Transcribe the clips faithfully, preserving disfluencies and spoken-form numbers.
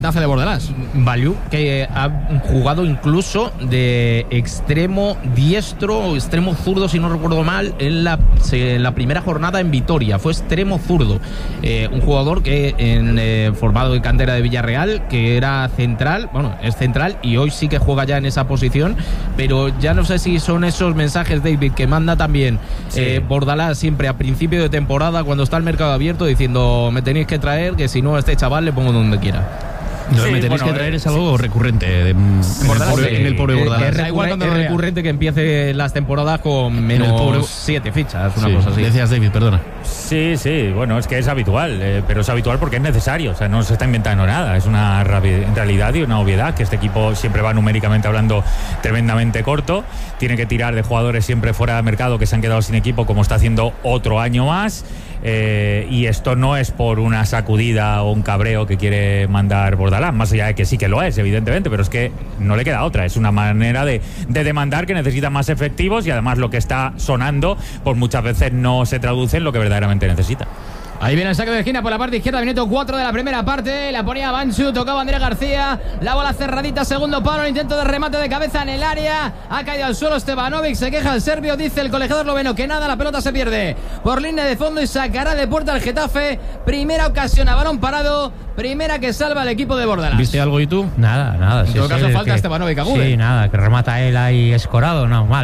de Bordalás. Balliu, que ha jugado incluso de extremo diestro o extremo zurdo, si no recuerdo mal, en la, en la primera jornada en Vitoria. Fue extremo zurdo. Eh, un jugador que en eh, formado de cantera de Villarreal, que era central, bueno, es central y hoy sí que juega ya en esa posición, pero ya no sé si son esos mensajes, David, que manda también sí. eh, Bordalás siempre a principio de temporada, cuando está el mercado abierto, diciendo: me tenéis que traer, que si no a este chaval le pongo donde quiera. Lo que me tenéis bueno, que traer es algo sí. recurrente de, en, Bordalás, el pobre, en el pobre Bordalás. Es, es, recurrente, es recurrente que empiece las temporadas con menos pobre... siete fichas, una sí. cosa así. Decías, David, perdona. Sí, sí, bueno, es que es habitual, eh, pero es habitual porque es necesario, o sea, no se está inventando nada, es una realidad y una obviedad que este equipo siempre va numéricamente hablando tremendamente corto, tiene que tirar de jugadores siempre fuera de mercado que se han quedado sin equipo, como está haciendo otro año más. Eh, y esto no es por una sacudida o un cabreo que quiere mandar Bordalás, más allá de que sí que lo es, evidentemente, pero es que no le queda otra, es una manera de, de demandar que necesita más efectivos y además lo que está sonando pues muchas veces no se traduce en lo que verdaderamente necesita. Ahí viene el saque de esquina por la parte izquierda, minuto cuatro de la primera parte, la ponía Banchu, tocaba Andrés García, la bola cerradita, segundo palo, el intento de remate de cabeza en el área, ha caído al suelo Stevanovic, se queja el serbio, dice el colegiado esloveno que nada, la pelota se pierde por línea de fondo y sacará de puerta al Getafe, primera ocasión a balón parado, primera que salva al equipo de Bordalás. ¿Viste algo y tú? Nada, nada. En sí, todo caso falta que, Stevanovic agude. Sí, nada, que remata él ahí escorado, no, mal.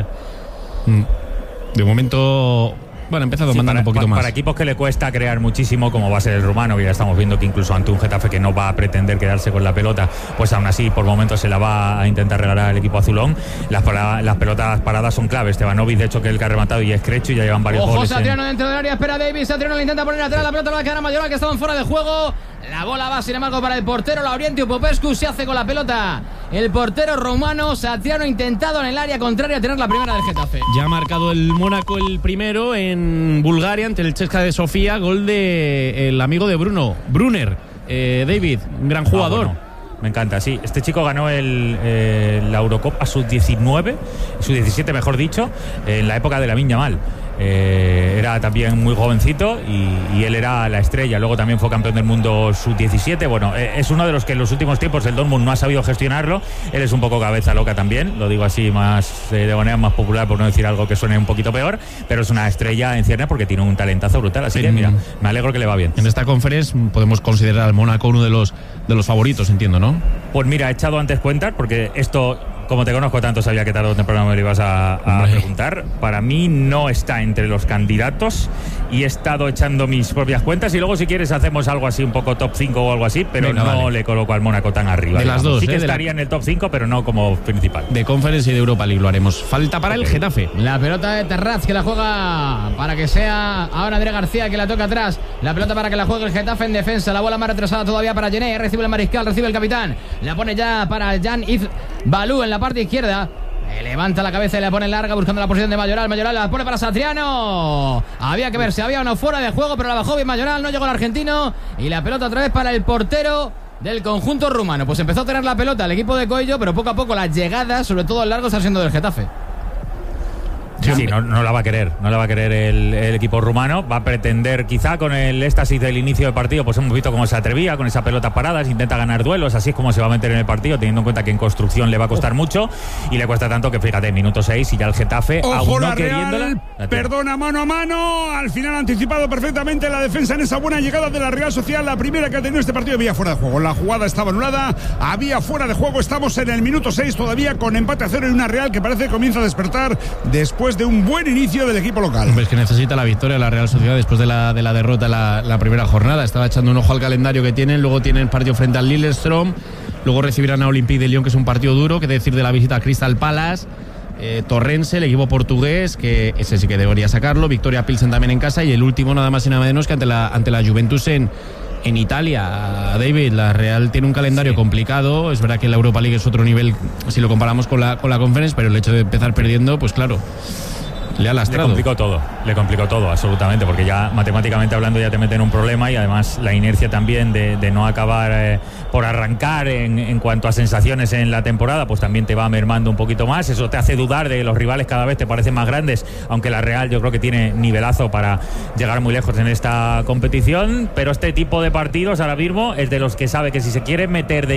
De momento... Bueno, ha empezado sí, mandando para, un poquito para, más. Para equipos que le cuesta crear muchísimo, como va a ser el rumano, que ya estamos viendo que incluso ante un Getafe que no va a pretender quedarse con la pelota, pues aún así por momentos se la va a intentar regalar el equipo azulón. Las, para, las pelotas paradas son claves. Stevanovic, de hecho, que el que ha rematado y es Crechu, ya llevan varios Ojo, goles. Satriano en... dentro del área, espera Davis, Satriano le intenta poner atrás, la pelota va a quedar a Mayoral, que estaban fuera de juego. La bola va, sin embargo, para el portero Laurientiu Popescu, se hace con la pelota el portero rumano. Satriano intentado en el área contraria a tener la primera del Getafe. Ya ha marcado el Mónaco el primero en Bulgaria ante el Chesca de Sofía, gol de el amigo de Bruno, Brunner. eh, David, un gran jugador. Ah, bueno. Me encanta, sí. Este chico ganó el, eh, la Eurocopa sub diecinueve, sub diecisiete mejor dicho, en la época de Lamine Yamal. Eh, era también muy jovencito y, y él era la estrella. Luego también fue campeón del mundo sub diecisiete. Bueno, eh, es uno de los que en los últimos tiempos el Dortmund no ha sabido gestionarlo. Él es un poco cabeza loca también, lo digo así más eh, de manera más popular, por no decir algo que suene un poquito peor, pero es una estrella en ciernes porque tiene un talentazo brutal. Así en, que mira, me alegro que le va bien. En esta conferencia podemos considerar al Mónaco uno de los, de los favoritos, entiendo, ¿no? Pues mira, he echado antes cuentas porque esto... Como te conozco tanto, sabía que tarde o temprano me lo ibas a, a preguntar. Para mí no está entre los candidatos y he estado echando mis propias cuentas y luego si quieres hacemos algo así, un poco top cinco o algo así, pero Venga, no vale. le coloco al Mónaco tan arriba. De digamos. las dos, sí que ¿eh? estaría la... en el top cinco, pero no como principal. De Conference y de Europa League lo haremos. Falta para okay. el Getafe. La pelota de Terraz que la juega para que sea ahora Andrés García que la toca atrás. La pelota para que la juegue el Getafe en defensa. La bola más retrasada todavía para Gené. Recibe el mariscal, recibe el capitán. La pone ya para Jan Iz Balú en la parte izquierda. Levanta la cabeza y la pone larga buscando la posición de Mayoral. Mayoral la pone para Satriano. Había que ver si había o no fuera de juego, pero la bajó bien Mayoral, no llegó el argentino. Y la pelota otra vez para el portero del conjunto rumano. Pues empezó a tener la pelota el equipo de Coello, pero poco a poco las llegadas, sobre todo el largo, está siendo del Getafe. Sí, sí, no, no la va a querer, no la va a querer el, el equipo rumano. Va a pretender, quizá con el éxtasis del inicio del partido, pues hemos visto cómo se atrevía con esa pelota parada, intenta ganar duelos, así es como se va a meter en el partido, teniendo en cuenta que en construcción le va a costar mucho y le cuesta tanto que fíjate, minuto seis y ya el Getafe Ojo, aún no la queriéndola. Real, la perdona, mano a mano, al final ha anticipado perfectamente la defensa en esa buena llegada de la Real Sociedad, la primera que ha tenido este partido. Había fuera de juego, la jugada estaba anulada, había fuera de juego, estamos en el minuto seis todavía con empate a cero y una Real que parece que comienza a despertar después de un buen inicio del equipo local. Pues que necesita la victoria la Real Sociedad después de la, de la derrota la, la primera jornada. Estaba echando un ojo al calendario que tienen, luego tienen partido frente al Lillestrøm, luego recibirán a Olympique de Lyon, que es un partido duro, que decir de la visita a Crystal Palace, eh, Torrense, el equipo portugués, que ese sí que debería sacarlo, Victoria Pilsen también en casa y el último nada más y nada menos que ante la, ante la Juventus en En Italia. David, la Real tiene un calendario sí. complicado. Es verdad que la Europa League es otro nivel si lo comparamos con la, con la Conference, pero el hecho de empezar perdiendo, pues claro, Le ha lastrado. Le complicó todo, le complicó todo, absolutamente, porque ya matemáticamente hablando ya te mete en un problema y además la inercia también de, de no acabar eh, por arrancar en, en cuanto a sensaciones en la temporada, pues también te va mermando un poquito más. Eso te hace dudar de que los rivales cada vez te parecen más grandes, aunque la Real yo creo que tiene nivelazo para llegar muy lejos en esta competición, pero este tipo de partidos ahora mismo es de los que sabe que si se quiere meter de